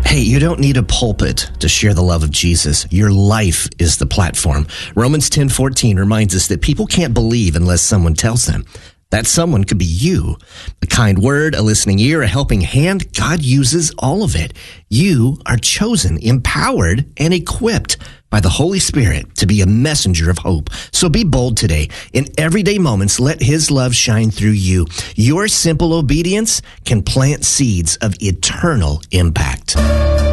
Hey, you don't need a pulpit to share the love of Jesus. Your life is the platform. Romans 10:14 reminds us that people can't believe unless someone tells them. That someone could be you. A kind word, a listening ear, a helping hand. God uses all of it. You are chosen, empowered, and equipped by the Holy Spirit to be a messenger of hope. So be bold today. In everyday moments, let His love shine through you. Your simple obedience can plant seeds of eternal impact.